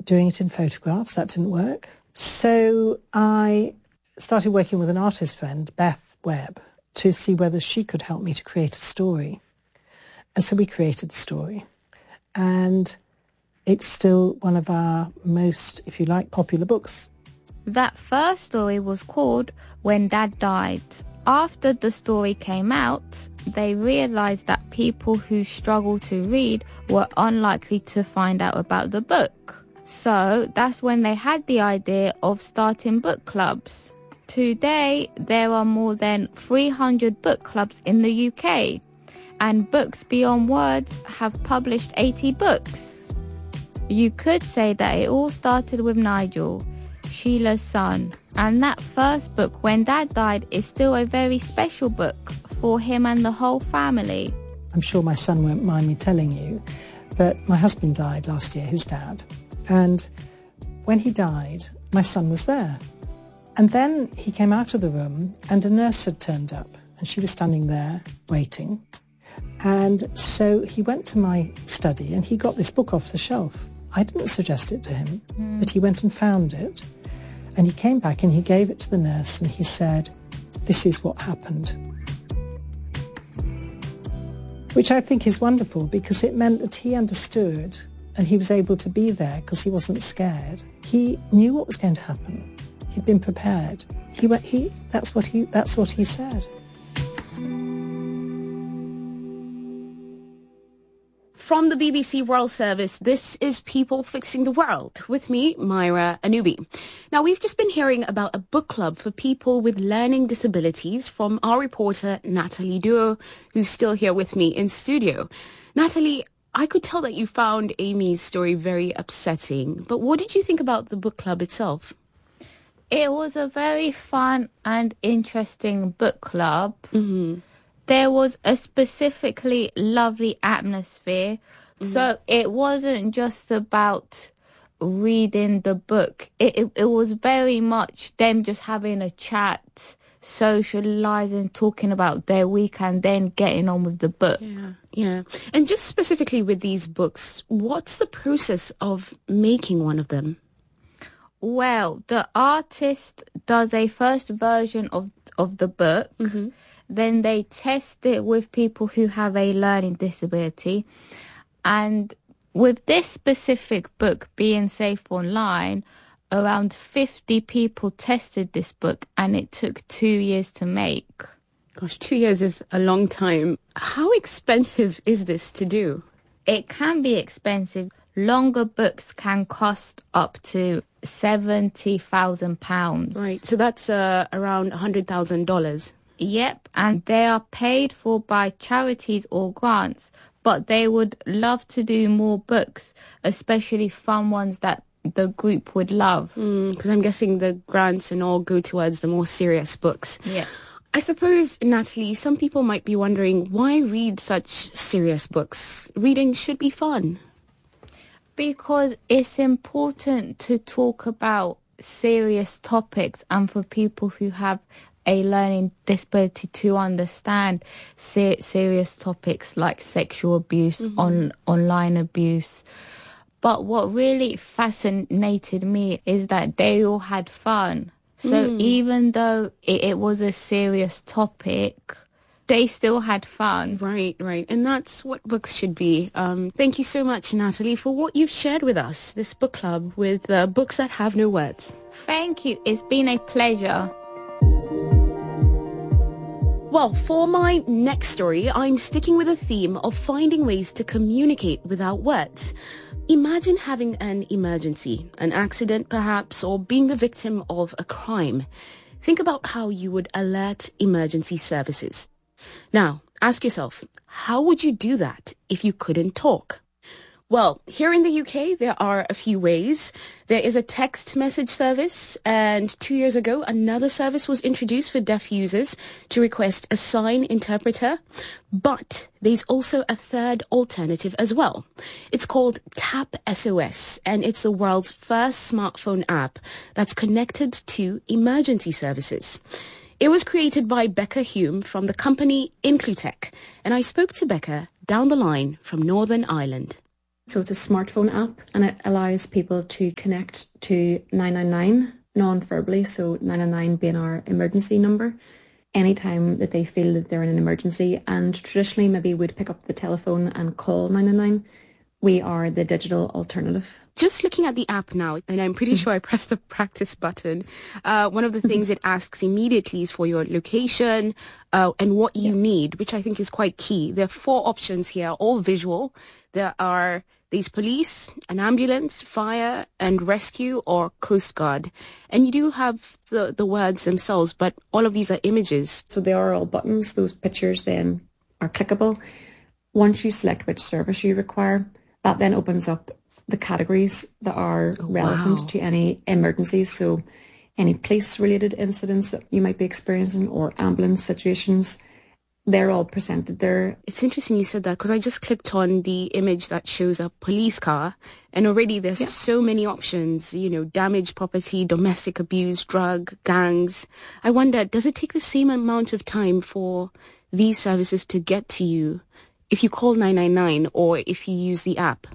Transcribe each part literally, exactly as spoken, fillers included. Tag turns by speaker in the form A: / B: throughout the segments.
A: doing it in photographs. That didn't work. So I started working with an artist friend, Beth Webb, to see whether she could help me to create a story. And so we created the story. And it's still one of our most, if you like, popular books.
B: That first story was called When Dad Died. After the story came out, they realised that people who struggle to read were unlikely to find out about the book. So that's when they had the idea of starting book clubs. Today, there are more than three hundred book clubs in the U K, and Books Beyond Words have published eighty books. You could say that it all started with Nigel, Sheila's son, and that first book, When Dad Died, is still a very special book for him and the whole family.
A: I'm sure my son won't mind me telling you, but my husband died last year, his dad. And when he died, my son was there. And then he came out of the room and a nurse had turned up and she was standing there waiting. And so he went to my study and he got this book off the shelf. I didn't suggest it to him, mm. but he went and found it. And he came back and he gave it to the nurse and he said, "This is what happened." Which I think is wonderful because it meant that he understood and he was able to be there because he wasn't scared. He knew what was going to happen. He'd been prepared. He went, he, that's what he, that's what he said.
C: From the B B C World Service, this is People Fixing the World, with me, Myra Anubi. Now, we've just been hearing about a book club for people with learning disabilities from our reporter, Natalie Duo, who's still here with me in studio. Natalie, I could tell that you found Amy's story very upsetting, but what did you think about the book club itself?
B: It was a very fun and interesting book club.
C: Mm-hmm.
B: There was a specifically lovely atmosphere. Mm-hmm. So it wasn't just about reading the book. It, it, it was very much them just having a chat, socializing, talking about their week and then getting on with the book.
C: Yeah, yeah. And just specifically with these books, what's the process of making one of them?
B: Well, the artist does a first version of, of the book.
C: Mm-hmm.
B: Then they test it with people who have a learning disability. And with this specific book being safe online, around fifty people tested this book and it took two years to make.
C: Gosh, two years is a long time. How expensive is this to do?
B: It can be expensive. Longer books can cost up to seventy thousand pounds.
C: Right, so that's uh, around one hundred thousand dollars.
B: Yep, and they are paid for by charities or grants, but they would love to do more books, especially fun ones that the group would love.
C: Because mm, I'm guessing the grants and all go towards the more serious books.
B: Yeah.
C: I suppose, Natalie, some people might be wondering, why read such serious books? Reading should be fun.
B: Because it's important to talk about serious topics and for people who have a learning disability to understand ser- serious topics like sexual abuse, mm-hmm. on online abuse. But what really fascinated me is that they all had fun. So mm. even though it, it was a serious topic, they still had fun.
C: Right, right. And that's what books should be. Um, thank you so much, Natalie, for what you've shared with us, this book club with uh, books that have no words.
B: Thank you. It's been a pleasure.
C: Well, for my next story, I'm sticking with the theme of finding ways to communicate without words. Imagine having an emergency, an accident perhaps, or being the victim of a crime. Think about how you would alert emergency services. Now, ask yourself, how would you do that if you couldn't talk? Well, here in the U K, there are a few ways. There is a text message service, and two years ago, another service was introduced for deaf users to request a sign interpreter. But there's also a third alternative as well. It's called Tap S O S, and it's the world's first smartphone app that's connected to emergency services. It was created by Becca Hume from the company Inclutech, and I spoke to Becca down the line from Northern Ireland. So it's a smartphone app, and it allows people to connect to nine nine nine non-verbally, so nine nine nine being our emergency number, anytime that they feel that they're in an emergency, and traditionally maybe would pick up the telephone and call nine nine nine. We are the digital alternative. Just looking at the app now, and I'm pretty sure I pressed the practice button, uh, one of the things it asks immediately is for your location uh, and what you yeah. need, which I think is quite key. There are four options here, all visual. There are these police, an ambulance, fire and rescue, or Coast Guard. And you do have the, the words themselves, but all of these are images. So they are all buttons. Those pictures then are clickable. Once you select which service you require, that then opens up the categories that are oh, relevant wow. to any emergencies. So any police-related incidents that you might be experiencing or ambulance situations, they're all presented there. It's interesting you said that, because I just clicked on the image that shows a police car, and already there's yeah. so many options, you know, damaged property, domestic abuse, drug, gangs. I wonder, does it take the same amount of time for these services to get to you if you call nine nine nine or if you use the app?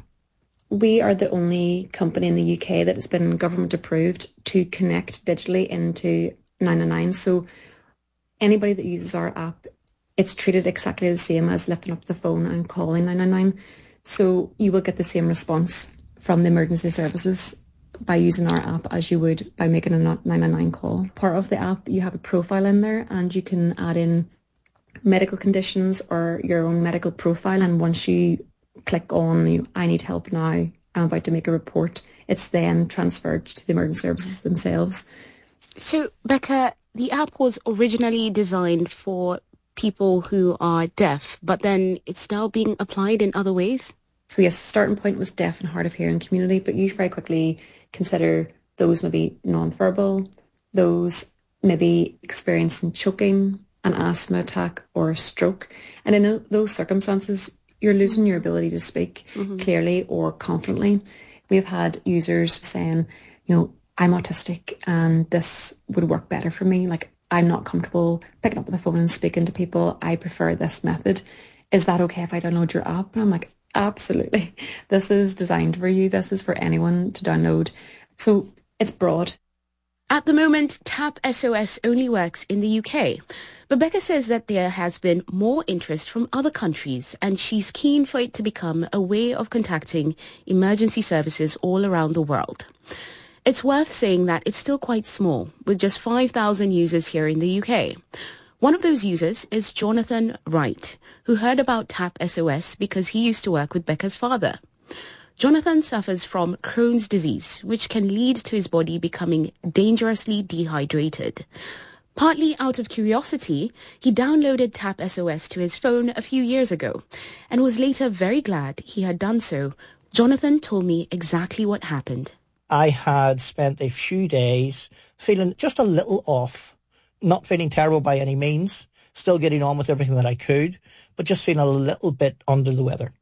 C: We are the only company in the U K that has been government approved to connect digitally into nine nine nine. So anybody that uses our app, it's treated exactly the same as lifting up the phone and calling nine nine nine. So you will get the same response from the emergency services by using our app as you would by making a nine nine nine call. Part of the app, you have a profile in there, and you can add in medical conditions or your own medical profile. And once you click on, you know, I need help now, I'm about to make a report, it's then transferred to the emergency services themselves. So, Becca, the app was originally designed for people who are deaf, but then it's now being applied in other ways? So yes, starting point was deaf and hard of hearing community, but you very quickly consider those maybe non-verbal, those maybe experiencing choking, an asthma attack or a stroke. And in those circumstances, you're losing your ability to speak mm-hmm. clearly or confidently. We've had users saying, you know, I'm autistic and this would work better for me. Like, I'm not comfortable picking up the phone and speaking to people. I prefer this method. Is that okay if I download your app? And I'm like, absolutely. This is designed for you. This is for anyone to download. So it's broad. At the moment, Tap S O S only works in the U K. But Becca says that there has been more interest from other countries, and she's keen for it to become a way of contacting emergency services all around the world. It's worth saying that it's still quite small, with just five thousand users here in the U K. One of those users is Jonathan Wright, who heard about Tap S O S because he used to work with Becca's father. Jonathan suffers from Crohn's disease, which can lead to his body becoming dangerously dehydrated. Partly out of curiosity, he downloaded Tap S O S to his phone a few years ago and was later very glad he had done so. Jonathan told me exactly what happened.
D: I had spent a few days feeling just a little off, not feeling terrible by any means, still getting on with everything that I could, but just feeling a little bit under the weather.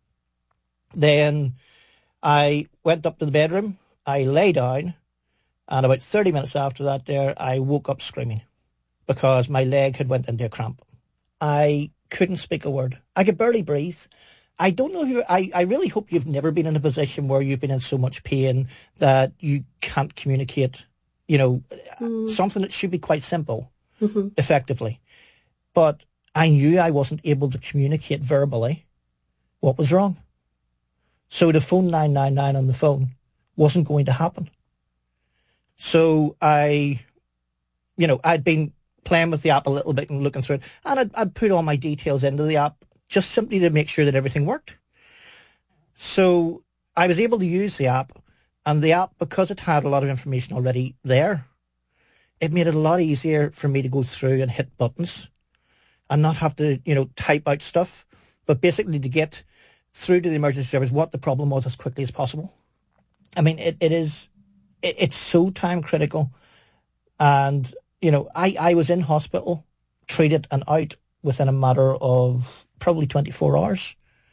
D: Then I went up to the bedroom, I lay down, and about thirty minutes after that there, I woke up screaming because my leg had went into a cramp. I couldn't speak a word. I could barely breathe. I don't know if you, I, I really hope you've never been in a position where you've been in so much pain that you can't communicate, you know, mm. something that should be quite simple, mm-hmm. effectively. But I knew I wasn't able to communicate verbally what was wrong. So to phone nine nine nine on the phone wasn't going to happen. So I, you know, I'd been playing with the app a little bit and looking through it, and I'd, I'd put all my details into the app just simply to make sure that everything worked. So I was able to use the app, and the app, because it had a lot of information already there, it made it a lot easier for me to go through and hit buttons and not have to, you know, type out stuff, but basically to get through to the emergency service what the problem was as quickly as possible. I mean, it, it is, it, it's so time critical. And, you know, I, I was in hospital, treated and out within a matter of probably twenty-four hours.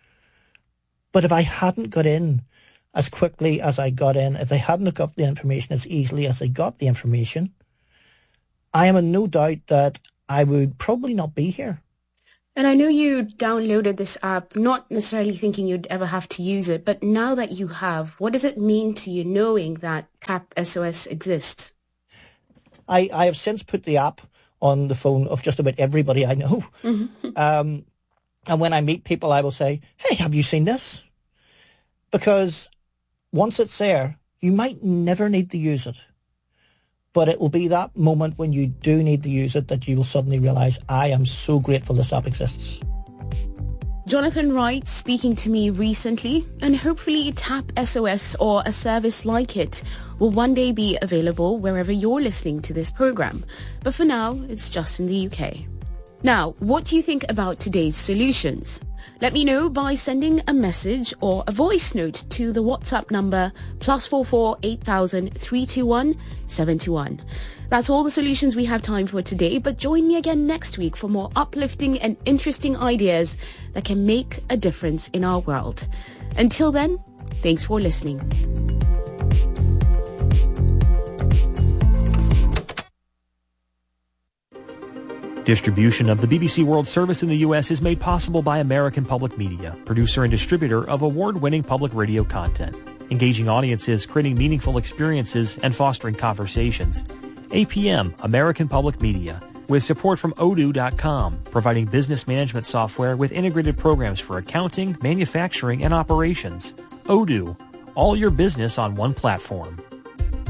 D: But if I hadn't got in as quickly as I got in, if they hadn't got the information as easily as they got the information, I am in no doubt that I would probably not be here.
C: And I know you downloaded this app, not necessarily thinking you'd ever have to use it, but now that you have, what does it mean to you knowing that Tap S O S exists?
D: I, I have since put the app on the phone of just about everybody I know. Mm-hmm. Um, and when I meet people, I will say, hey, have you seen this? Because once it's there, you might never need to use it. But it will be that moment when you do need to use it that you will suddenly realise, I am so grateful this app exists.
C: Jonathan Wright speaking to me recently, and hopefully Tap S O S or a service like it will one day be available wherever you're listening to this program. But for now, it's just in the U K. Now, what do you think about today's solutions? Let me know by sending a message or a voice note to the WhatsApp number plus four four eight thousand three two one seven two one. That's all the solutions we have time for today, but join me again next week for more uplifting and interesting ideas that can make a difference in our world. Until then, thanks for listening.
E: Distribution of the B B C World Service in the U S is made possible by American Public Media, producer and distributor of award-winning public radio content, engaging audiences, creating meaningful experiences, and fostering conversations. A P M, American Public Media, with support from odoo dot com, providing business management software with integrated programs for accounting, manufacturing, and operations. Odoo, all your business on one platform.